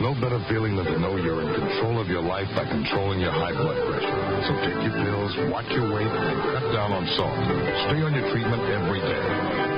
no better feeling than to know you're in control of your life by controlling your high blood pressure. So take your pills, watch your weight, and cut down on salt. Stay on your treatment every day.